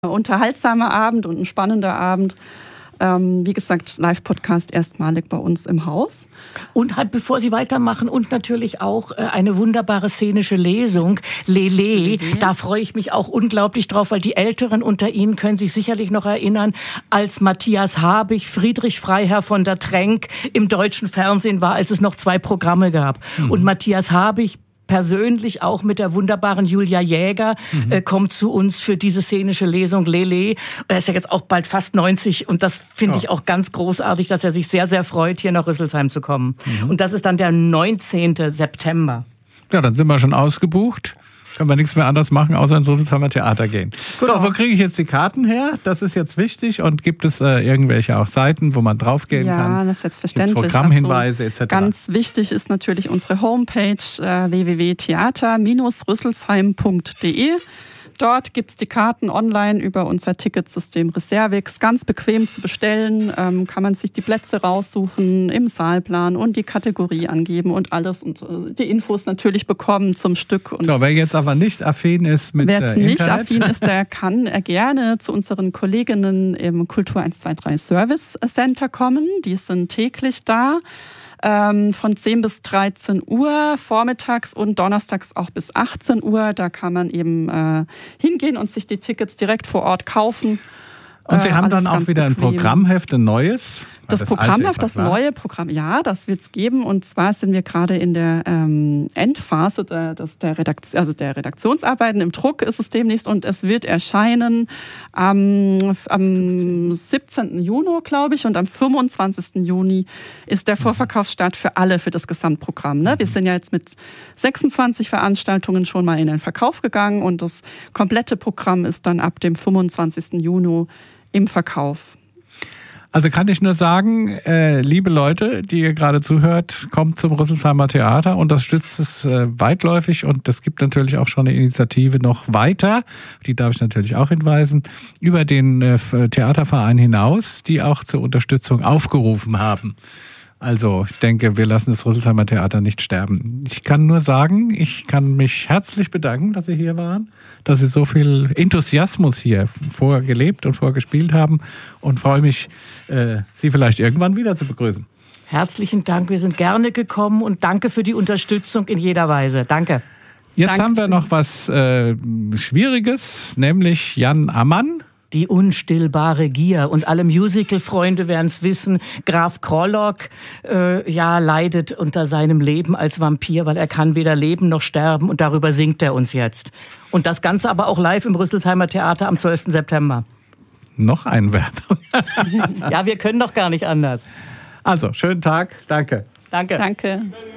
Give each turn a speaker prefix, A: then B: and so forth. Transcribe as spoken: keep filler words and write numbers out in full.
A: unterhaltsamer Abend und ein spannender Abend. Ähm, wie gesagt, Live-Podcast erstmalig bei uns im Haus.
B: Und halt, bevor Sie weitermachen, und natürlich auch äh, eine wunderbare szenische Lesung, Lele. Mhm. Da freue ich mich auch unglaublich drauf, weil die Älteren unter Ihnen können sich sicherlich noch erinnern, als Matthias Habich, Friedrich Freiherr von der Trenck im deutschen Fernsehen war, als es noch zwei Programme gab. Mhm. Und Matthias Habich persönlich auch mit der wunderbaren Julia Jäger mhm. äh, kommt zu uns für diese szenische Lesung Lele. Er ist ja jetzt auch bald fast neunzig und das finde oh. ich auch ganz großartig, dass er sich sehr, sehr freut, hier nach Rüsselsheim zu kommen. Mhm. Und das ist dann der neunzehnten September.
C: Ja, dann sind wir schon ausgebucht. Können wir nichts mehr anders machen, außer ins Rüsselsheimer Theater gehen. Genau. So, wo kriege ich jetzt die Karten her? Das ist jetzt wichtig. Und gibt es äh, irgendwelche auch Seiten, wo man draufgehen
A: ja,
C: kann?
A: Ja, das ist selbstverständlich.
C: Programmhinweise
A: also,
C: et cetera.
A: Ganz wichtig ist natürlich unsere Homepage äh, w w w punkt theater Bindestrich rüsselsheim punkt d e. Dort gibt es die Karten online über unser Ticketsystem Reservix. Ganz bequem zu bestellen, ähm, kann man sich die Plätze raussuchen im Saalplan und die Kategorie angeben und alles und äh, die Infos natürlich bekommen zum Stück. Und
C: so, wer jetzt aber nicht affin ist mit
A: Wer jetzt
C: äh,
A: nicht
C: Internet.
A: affin ist, der kann äh, gerne zu unseren Kolleginnen im Kultur eins zwei drei Service Center kommen. Die sind täglich da. Von zehn bis dreizehn Uhr vormittags und donnerstags auch bis achtzehn Uhr. Da kann man eben äh, hingehen und sich die Tickets direkt vor Ort kaufen.
C: Und Sie
A: äh,
C: haben dann auch wieder bequem. ein Programmheft, ein neues?
A: Das, das Programmheft, das neue Programm, ja, das wird es geben. Und zwar sind wir gerade in der ähm, Endphase der, des, der, Redakt- also der Redaktionsarbeiten. Im Druck ist es demnächst und es wird erscheinen am, am siebzehnten Juni, glaube ich, und am fünfundzwanzigsten Juni ist der Vorverkaufsstart für alle, für das Gesamtprogramm. Ne? Wir sind ja jetzt mit sechsundzwanzig Veranstaltungen schon mal in den Verkauf gegangen und das komplette Programm ist dann ab dem fünfundzwanzigsten Juni im Verkauf.
C: Also kann ich nur sagen, äh, liebe Leute, die ihr gerade zuhört, kommt zum Rüsselsheimer Theater, unterstützt es äh, weitläufig und es gibt natürlich auch schon eine Initiative noch weiter, die darf ich natürlich auch hinweisen, über den äh, Theaterverein hinaus, die auch zur Unterstützung aufgerufen haben. Also ich denke, wir lassen das Rüsselsheimer Theater nicht sterben. Ich kann nur sagen, ich kann mich herzlich bedanken, dass Sie hier waren, dass Sie so viel Enthusiasmus hier vorgelebt und vorgespielt haben und freue mich, äh, Sie vielleicht irgendwann wieder zu begrüßen.
B: Herzlichen Dank, wir sind gerne gekommen und danke für die Unterstützung in jeder Weise. Danke.
C: Jetzt
A: Dankeschön.
C: haben wir noch was äh, Schwieriges, nämlich Jan Ammann.
B: Die unstillbare Gier. Und alle Musical-Freunde werden es wissen, Graf Krollock äh, ja, leidet unter seinem Leben als Vampir, weil er kann weder leben noch sterben und darüber singt er uns jetzt. Und das Ganze aber auch live im Rüsselsheimer Theater am zwölften September.
C: Noch eine Werbung.
B: Ja, wir können doch gar nicht anders.
C: Also, schönen Tag. Danke.
B: Danke.
A: Danke.